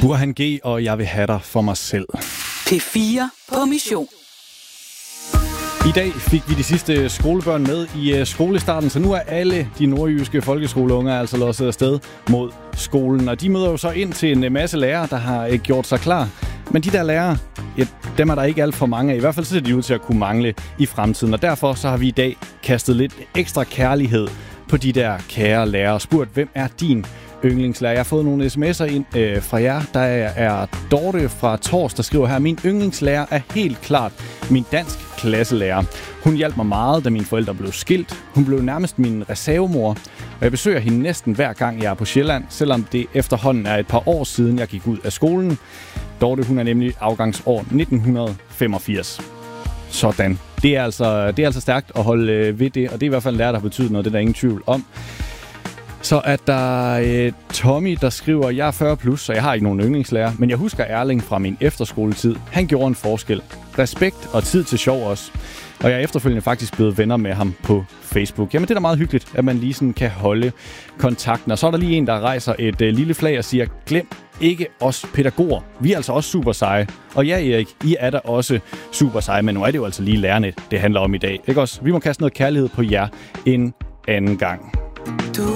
Burhan G, og jeg vil have dig for mig selv. P4 på mission. I dag fik vi de sidste skolebørn med i skolestarten, så nu er alle de nordjyske folkeskoleunger altså losset afsted mod skolen. Og de møder jo så ind til en masse lærere, der har gjort sig klar. Men de der lærere, ja, dem er der ikke alt for mange af. I hvert fald så ser de ud til at kunne mangle i fremtiden. Og derfor så har vi i dag kastet lidt ekstra kærlighed på de der kære lærere og spurgt, hvem er din yndlingslærer? Jeg har fået nogle sms'er ind fra jer. Der er Dorte fra Tors, der skriver her: min yndlingslærer er helt klart min dansk klasselærer. Hun hjalp mig meget, da mine forældre blev skilt. Hun blev nærmest min reservemor, og jeg besøger hende næsten hver gang, jeg er på Sjælland, selvom det efterhånden er et par år siden, jeg gik ud af skolen. Dorte, hun er nemlig afgangsår 1985. Sådan. Det er altså stærkt at holde ved det, og det er i hvert fald en lærer, der har betydet noget, det er der ingen tvivl om. Så er der Tommy, der skriver: jeg er 40 plus, så jeg har ikke nogen yndlingslærer, men jeg husker Erling fra min efterskoletid. Han gjorde en forskel. Respekt og tid til sjov også. Og jeg er efterfølgende faktisk blevet venner med ham på Facebook. Jamen det er da meget hyggeligt, at man lige sådan kan holde kontakten. Og så er der lige en, der rejser et lille flag og siger: glem ikke os pædagoger. Vi er altså også super seje. Og ja, Erik, I er da også super seje, men nu er det jo altså lige lærerne, det handler om i dag. Ikke også? Vi må kaste noget kærlighed på jer en anden gang.